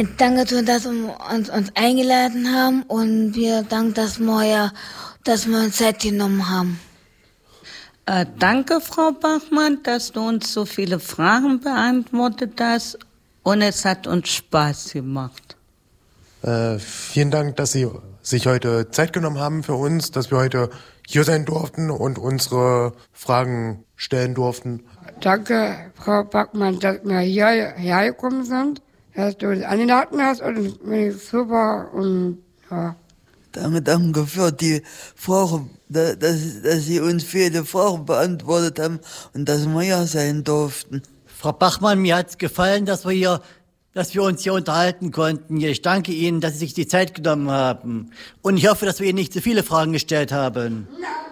Danke, dass Sie uns eingeladen haben und wir danken, dass wir uns Zeit genommen haben. Danke, Frau Bachmann, dass du uns so viele Fragen beantwortet hast und es hat uns Spaß gemacht. Vielen Dank, dass Sie sich heute Zeit genommen haben für uns, dass wir heute hier sein durften und unsere Fragen stellen durften. Danke, Frau Bachmann, dass wir hierher gekommen sind, dass du uns eingeladen hast und das finde ich super und ja. Danke für die Fragen, dass Sie uns viele Fragen beantwortet haben und dass wir hier sein durften. Frau Bachmann, mir hat's gefallen, dass wir uns hier unterhalten konnten. Ich danke Ihnen, dass Sie sich die Zeit genommen haben. Und ich hoffe, dass wir Ihnen nicht zu viele Fragen gestellt haben.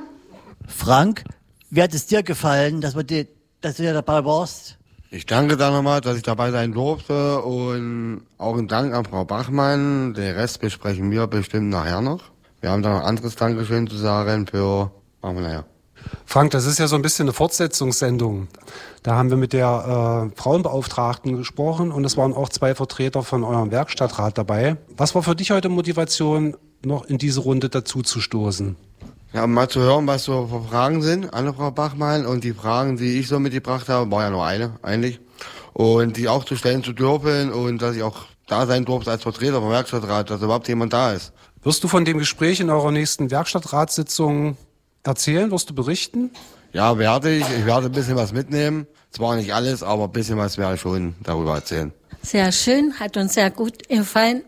Frank, wie hat es dir gefallen, dass du dabei warst? Ich danke da nochmal, dass ich dabei sein durfte und auch ein Dank an Frau Bachmann. Den Rest besprechen wir bestimmt nachher noch. Wir haben da noch ein anderes Dankeschön zu sagen machen wir nachher. Frank, das ist ja so ein bisschen eine Fortsetzungssendung. Da haben wir mit der Frauenbeauftragten gesprochen und es waren auch 2 Vertreter von eurem Werkstattrat dabei. Was war für dich heute Motivation, noch in diese Runde dazu zu stoßen? Ja, um mal zu hören, was so für Fragen sind an Frau Bachmann. Und die Fragen, die ich so mitgebracht habe, war ja nur eine eigentlich. Und die auch zu stellen zu dürfen und dass ich auch da sein durfte als Vertreter vom Werkstattrat, dass überhaupt jemand da ist. Wirst du von dem Gespräch in eurer nächsten Werkstattratssitzung erzählen? Wirst du berichten? Ja, werde ich. Ich werde ein bisschen was mitnehmen. Zwar nicht alles, aber ein bisschen was werde ich schon darüber erzählen. Sehr schön, hat uns sehr gut gefallen.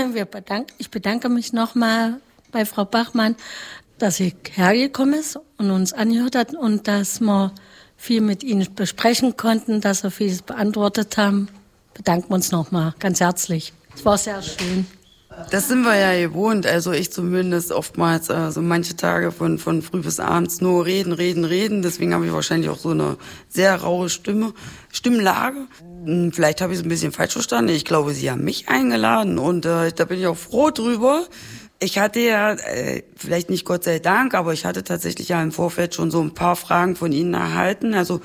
Ich bedanke mich nochmal bei Frau Bachmann, dass sie hergekommen ist und uns angehört hat und dass wir viel mit Ihnen besprechen konnten, dass Sie vieles beantwortet haben. Bedanken wir uns nochmal ganz herzlich. Es war sehr schön. Das sind wir ja gewohnt, also ich zumindest oftmals so manche Tage von früh bis abends nur reden. Deswegen habe ich wahrscheinlich auch so eine sehr raue Stimmlage. Vielleicht habe ich es ein bisschen falsch verstanden. Ich glaube, Sie haben mich eingeladen und da bin ich auch froh drüber. Ich hatte ja, vielleicht nicht Gott sei Dank, aber ich hatte tatsächlich ja im Vorfeld schon so ein paar Fragen von Ihnen erhalten. Also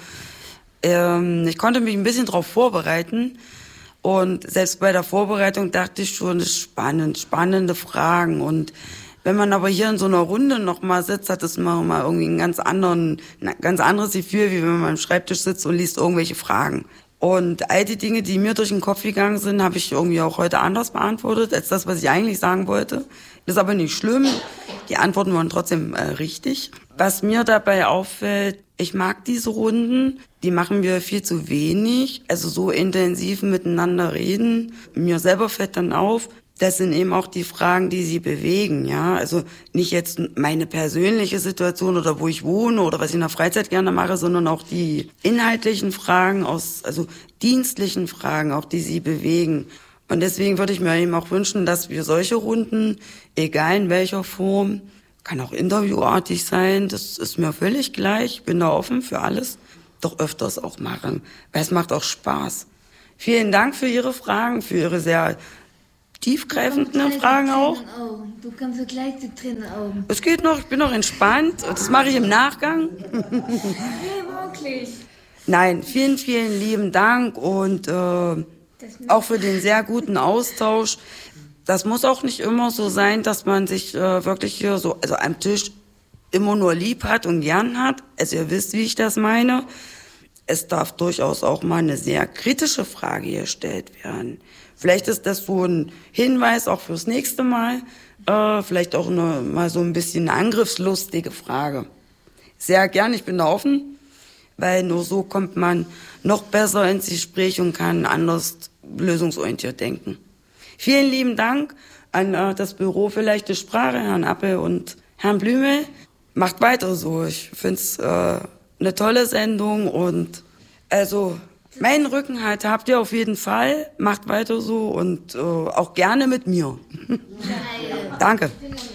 ich konnte mich ein bisschen darauf vorbereiten. Und selbst bei der Vorbereitung dachte ich schon, das ist spannende Fragen. Und wenn man aber hier in so einer Runde noch mal sitzt, hat das mal irgendwie ein ganz anderes Gefühl, wie wenn man am Schreibtisch sitzt und liest irgendwelche Fragen. Und all die Dinge, die mir durch den Kopf gegangen sind, habe ich irgendwie auch heute anders beantwortet, als das, was ich eigentlich sagen wollte. Das ist aber nicht schlimm. Die Antworten waren trotzdem richtig. Was mir dabei auffällt, ich mag diese Runden, die machen wir viel zu wenig, also so intensiv miteinander reden. Mir selber fällt dann auf, das sind eben auch die Fragen, die sie bewegen, ja. Also nicht jetzt meine persönliche Situation oder wo ich wohne oder was ich in der Freizeit gerne mache, sondern auch die inhaltlichen Fragen also dienstlichen Fragen, auch die sie bewegen. Und deswegen würde ich mir eben auch wünschen, dass wir solche Runden, egal in welcher Form, kann auch interviewartig sein, das ist mir völlig gleich, ich bin da offen für alles, doch öfters auch machen, weil es macht auch Spaß. Vielen Dank für Ihre Fragen, für Ihre sehr tiefgreifenden Fragen auch. Du kannst so gleich die Tränen Augen. Es geht noch, ich bin noch entspannt, das mache ich im Nachgang. Nee, wirklich. Nein, vielen, vielen lieben Dank und auch für den sehr guten Austausch. Das muss auch nicht immer so sein, dass man sich wirklich hier so, also am Tisch immer nur lieb hat und gern hat. Also ihr wisst, wie ich das meine. Es darf durchaus auch mal eine sehr kritische Frage gestellt werden. Vielleicht ist das so ein Hinweis auch fürs nächste Mal. Vielleicht auch mal so ein bisschen eine angriffslustige Frage. Sehr gern, ich bin da offen, weil nur so kommt man noch besser ins Gespräch und kann anders lösungsorientiert denken. Vielen lieben Dank an das Büro für leichte Sprache, Herrn Appel und Herrn Blümel. Macht weiter so. Ich finde es eine tolle Sendung und also meinen Rückenhalt habt ihr auf jeden Fall. Macht weiter so und auch gerne mit mir. Danke.